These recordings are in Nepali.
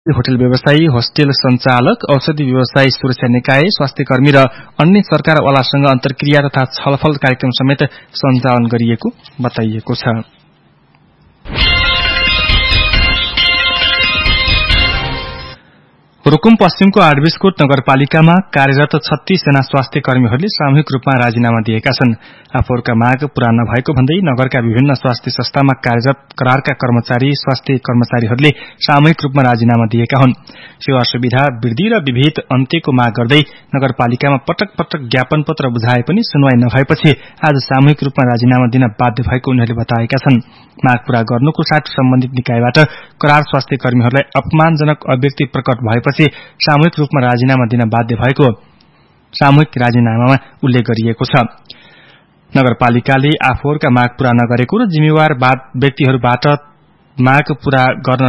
होटल व्यवसायी, होस्टेल सञ्चालक, औषधि व्यवसायी, सुरक्षा निकाय, स्वास्थ्य कर्मी र अन्य सरकारवालासँग अन्तर्क्रिया तथा छलफल कार्यक्रम समेत सञ्चालन गरिएको बताइएको छ। रुकुम पश्चिमको आडबिस्कोट नगरपालिकामा कार्यरत 36 जना स्वास्थ्य कर्मीहरूले सामूहिक रूपमा राजीनामा दिएका छन्। आफूहरूका माग पूरा नभएको भन्दै नगरका विभिन्न स्वास्थ्य संस्थामा कार्यरत करारका कर्मचारी, स्वास्थ्य कर्मचारीहरूले सामूहिक रूपमा राजीनामा दिएका हुन्। सेवा सुविधा वृद्धि र विभेद अन्त्यको माग गर्दै नगरपालिकामा पटक पटक ज्ञापन पत्र बुझाए पनि सुनवाई नभएपछि आज सामूहिक रूपमा राजीनामा दिन बाध्य भएको उनीहरूले बताएका छन्। माग पूरा गर्नुको साथ सम्बन्धित निकायबाट करार स्वास्थ्य कर्मीहरूलाई अपमानजनक अभिव्यक्ति प्रकट भएपछि सामूहिक रूपमा राजीनामा दिन बाध्य भएको सामूहिक राजीनामामा उल्लेख गरिएको छ। नगरपालिकाले आफूहरूका माग पूरा नगरेको र जिम्मेवार व्यक्तिहरूबाट माग पूरा गर्न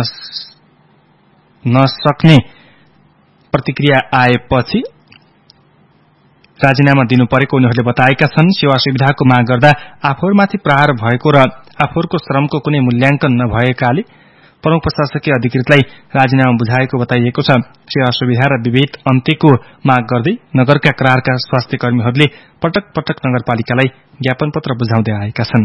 नसक्ने प्रतिक्रिया आएपछि राजीनामा दिनु परेको उनीहरूले बताएका छन्। सेवा सुविधाको माग गर्दा आफूहरूमाथि प्रहार भएको र आफूहरूको श्रमको कुनै मूल्याङ्कन नभएकाले प्रमुख प्रशासकीय अधिकृतलाई राजीनामा बुझाएको बताइएको छ। सेवा सुविधा र विभेद अन्त्यको माग गर्दै नगरका करारका स्वास्थ्य कर्मीहरूले पटक पटक नगरपालिकालाई ज्ञापन पत्र बुझाउँदै आएका छन्।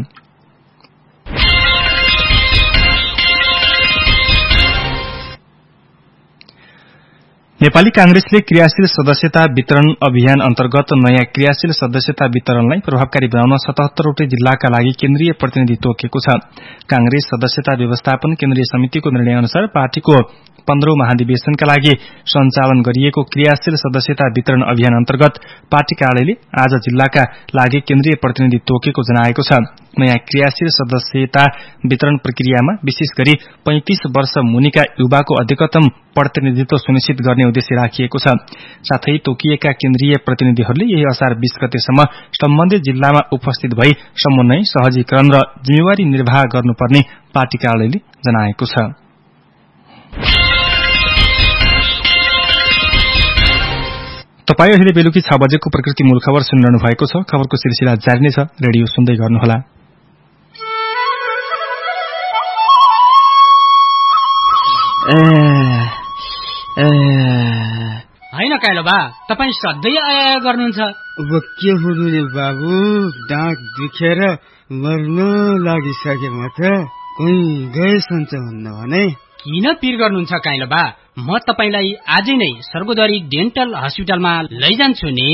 नेपाली कांग्रेसले क्रियाशील सदस्यता वितरण अभियान अन्तर्गत नयाँ क्रियाशील सदस्यता वितरणलाई प्रभावकारी बनाउन 77 वटै जिल्लाका लागि केन्द्रीय प्रतिनिधि तोकेको छ। कांग्रेस सदस्यता व्यवस्थापन केन्द्रीय समितिको निर्णय अनुसार पार्टीको 15औं महाधिवेशनका लागि सञ्चालन गरिएको क्रियाशील सदस्यता वितरण अभियान अन्तर्गत पार्टी कार्यालयले आज जिल्लाका लागि केन्द्रीय प्रतिनिधि तोकेको जनाएको छ। नयाँ क्रियाशील सदस्यता वितरण प्रक्रियामा विशेष गरी 35 वर्ष मुनिका युवाको अधिकतम प्रतिनिधित्व सुनिश्चित गर्ने उद्देश्य राखिएको छ। साथै तोकिएका केन्द्रीय प्रतिनिधिहरूले यही असार 20 गतेसम्म सम्बन्धित जिल्लामा उपस्थित भई समन्वय, सहजीकरण र जिम्मेवारी निर्वाह गर्नुपर्ने पार्टी कार्यालयले जनाएको छ। तपाई अहिले बेलुकी 6 बजेको प्रकृति मूल खबर सुनिरहनु भएको छ। खबरको सिलसिला जारी नै छ। रेडियो सुन्दै गर्नुहोला। हैन काइलो बा, तपाई सधैँ आया गर्नुहुन्छ। अब के हुनु बाबु, डाँट दुखेर मर्न लागिसकेमा त कोही गए सन्च भन्नु भने। किन पिर गर्नुहुन्छ काइलो बा? म तपाईलाई आजै नै सर्वोदरी डेन्टल हस्पिटलमा लैजान्छु नि।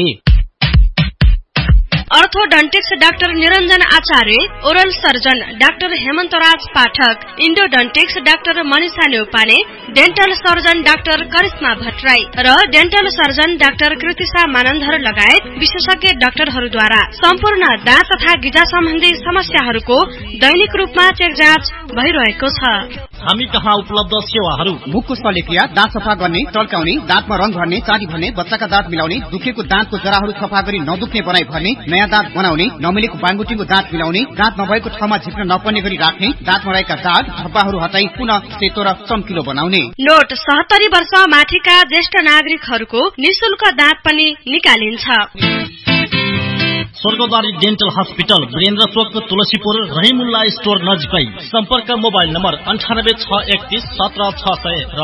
अर्थोडन्टिक्स डाक्टर निरञ्जन आचार्य, ओरल सर्जन डाक्टर हेमन्तराज पाठक, इन्डोडन्टिक्स doctor Manisha Neupane, dental surgeon doctor Karishma Bhattarai र dental surgeon doctor Kritisha Manandhar लगायत विशेषज्ञ डाक्टरहरूद्वारा सम्पूर्ण दाँत तथा गिजा सम्बन्धी समस्याहरूको दैनिक रूपमा चेक जाँच भइरहेको छ। हामी कहाँ उपलब्ध सेवाहरू: मुखको शल्यक्रिया, दाँत सफा गर्ने, टल्काउने, दाँतमा रंग भर्ने, चाँदी भर्ने, बच्चाका दाँत मिलाउने, दुखेको दाँतको जराहरू सफा गरी नदुख्ने बनाई भर्ने, नयाँ दाँत बनाउने, नमिलेको बाङबुटीको दाँत मिलाउने, दाँत नभएको ठाउँमा झिक्न नपर्ने गरी राख्ने, दाँतमा रहेका दाग धब्बाहरू हटाई पुनः सेतो र चम्किलो बनाउने। नोट: 70 वर्ष माथिका ज्येष्ठ नागरिकहरूको निशुल्क दाँत पनि निकालिन्छ। स्वर्गद्वारी डेन्टल हस्पिटल, वीरेन्द्र चोक, तुलसीपुर, रहिमुल्ला स्टोर नजिकै। सम्पर्क मोबाइल नम्बर 986131 17600 र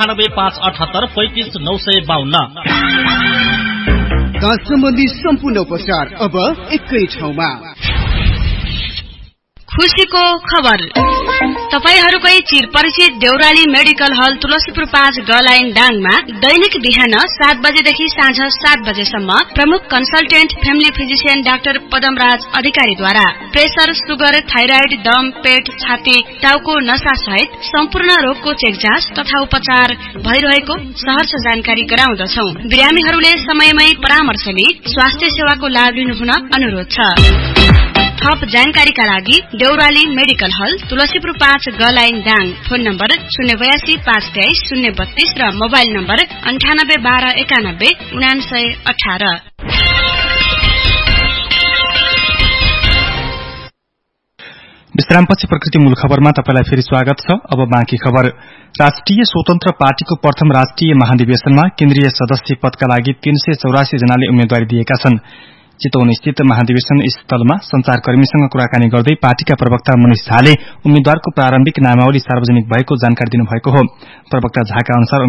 9858835952। दाँत सम्बन्धी सम्पूर्ण उपचार अब एकै ठाउँमा। खुशीको खबर, तपाईहरूकै चिर परिचित देउराली मेडिकल हल तुलसीपुर 5 ग लाइन डाङमा दैनिक बिहान 7 बजेदेखि साँझ 7 बजेसम्म प्रमुख consultant family physician doctor Padamraj अधिकारीद्वारा प्रेसर, सुगर, थाइराइड, दम, पेट, छाती, टाउको नसा सहित सम्पूर्ण रोगको चेक जाँच तथा उपचार भइरहेको सहर्ष जानकारी गराउँदछौ। बिरामीहरूले समयमै परामर्श लिई स्वास्थ्य सेवाको लाभ लिनुहुन अनुरोध छ। थप जानकारीका लागि देउराली मेडिकल हल तुलसीपुर 5 ग लाइन डाङ, फोन नम्बर 082 523 032 र मोबाइल नम्बर 98 12 91 9918। विश्रामपछि प्रकृति मूल खबरमा तपाईलाई फेरि स्वागत छ। अब बाँकी खबर। राष्ट्रिय स्वतन्त्र पार्टीको प्रथम राष्ट्रिय महाधिवेशनमा केन्द्रीय सदस्य पदका लागि 384 जनाले उम्मेदवारी दिएका छन्। चितवन स्थित महाधिवेशन स्थलमा संचारकर्मीसँग कुराकानी गर्दै पार्टीका प्रवक्ता मनिष झाले उम्मेद्वारको प्रारम्भिक नामावली सार्वजनिक भएको जानकारी दिनुभएको हो। प्रवक्ता झाका अनुसार